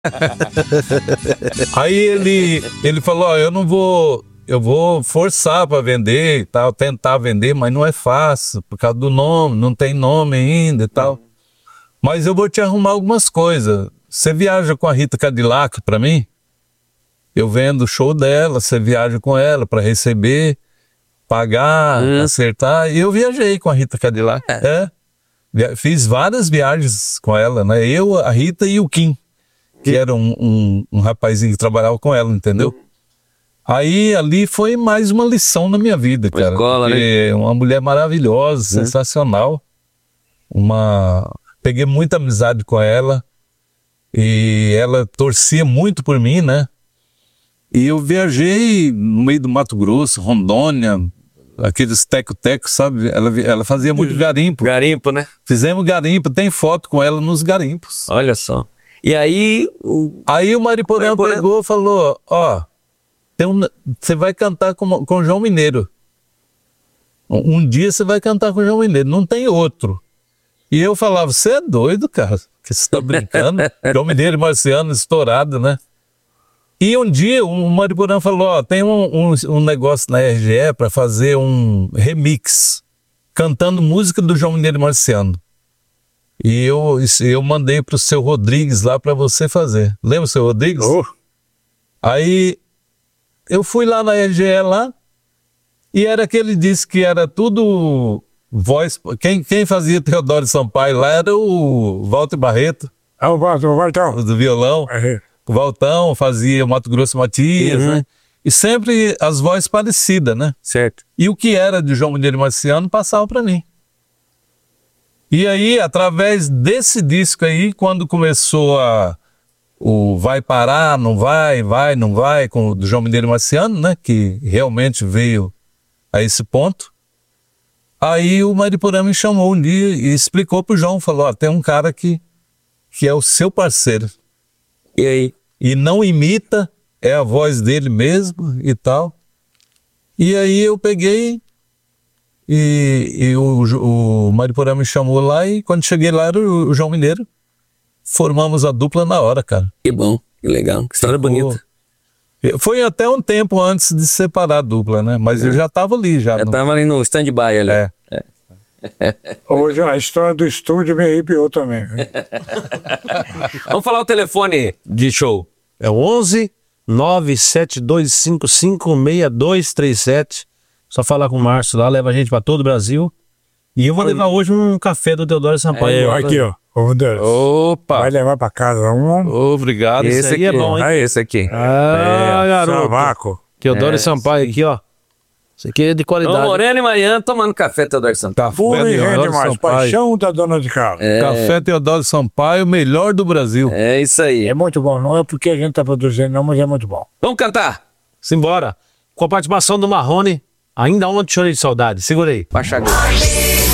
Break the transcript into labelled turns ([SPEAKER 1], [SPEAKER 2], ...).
[SPEAKER 1] Aí ele falou, ó, eu vou forçar para vender e tal, tentar vender, mas não é fácil, por causa do nome, não tem nome ainda e tal. Mas eu vou te arrumar algumas coisas. Você viaja com a Rita Cadillac para mim? Eu vendo o show dela, você viaja com ela para receber, pagar, acertar. E eu viajei com a Rita Cadillac. Fiz várias viagens com ela, né? Eu, a Rita e o Kim, que era um rapazinho que trabalhava com ela, entendeu? Aí ali foi mais uma lição na minha vida, cara.
[SPEAKER 2] Escola, né?
[SPEAKER 1] Uma mulher maravilhosa, sensacional. Peguei muita amizade com ela e ela torcia muito por mim, né? E eu viajei no meio do Mato Grosso, Rondônia, aqueles teco-teco, sabe? Ela fazia muito garimpo.
[SPEAKER 2] Garimpo, né?
[SPEAKER 1] Fizemos garimpo, tem foto com ela nos garimpos.
[SPEAKER 2] Olha só. E aí...
[SPEAKER 1] Aí o Mariporã pegou e falou, ó, você vai cantar com o João Mineiro. Um dia você vai cantar com o João Mineiro, não tem outro. E eu falava, você é doido, cara, que você tá brincando? João Mineiro e Marciano estourado, né? E um dia o Mariporã falou, ó, tem um negócio na RGE para fazer um remix, cantando música do João Mineiro e Marciano. E eu mandei pro seu Rodrigues lá para você fazer. Lembra o seu Rodrigues? Aí eu fui lá na RGE lá, e era que ele disse que era tudo voz. Quem fazia Teodoro Sampaio lá era o Walter Barreto.
[SPEAKER 3] O Valtão.
[SPEAKER 1] Do violão. O Valtão fazia o Mato Grosso Matias, né? E sempre as vozes parecidas, né?
[SPEAKER 2] Certo.
[SPEAKER 1] E o que era de João Mineiro e Marciano passava para mim. E aí, através desse disco aí, quando começou o Vai Parar, Não Vai, Vai, Não Vai, com o do João Mineiro e Marciano, né? Que realmente veio a esse ponto. Aí o Mariporã me chamou um dia e explicou pro João, falou, ó, tem um cara que é o seu parceiro.
[SPEAKER 2] E aí?
[SPEAKER 1] E não imita, é a voz dele mesmo e tal. E aí eu peguei e o Mariporã me chamou lá e quando cheguei lá era o João Mineiro. Formamos a dupla na hora, cara.
[SPEAKER 2] Que bom, que legal, que história bonita.
[SPEAKER 1] Foi até um tempo antes de separar a dupla, né? Mas eu já tava ali. Já
[SPEAKER 2] tava ali no stand-by ali.
[SPEAKER 3] Hoje a história do estúdio me arrepiou também.
[SPEAKER 2] Vamos falar o telefone de show.
[SPEAKER 4] É 11 97255 6237. Só falar com o Márcio lá, leva a gente pra todo o Brasil. E eu vou levar hoje um café do Teodoro Sampaio.
[SPEAKER 3] Aqui, ó.
[SPEAKER 2] Opa!
[SPEAKER 3] Vai levar pra casa
[SPEAKER 1] Obrigado.
[SPEAKER 4] Esse aqui é bom, hein?
[SPEAKER 2] Esse aqui.
[SPEAKER 4] Garoto.
[SPEAKER 3] Sabaco.
[SPEAKER 4] Teodoro Sampaio aqui, ó. Isso aqui é de qualidade.
[SPEAKER 2] Então, Moreno e Mariano tomando café Teodoro Sampaio.
[SPEAKER 3] Puro e rende mais. Paixão da dona de casa.
[SPEAKER 1] Café Teodoro Sampaio, melhor do Brasil.
[SPEAKER 2] É isso aí.
[SPEAKER 3] É muito bom. Não é porque a gente tá produzindo, não, mas é muito bom.
[SPEAKER 2] Vamos cantar.
[SPEAKER 4] Simbora. Com a participação do Marrone, ainda ontem chorei de saudade. Segura aí.
[SPEAKER 2] Baixa a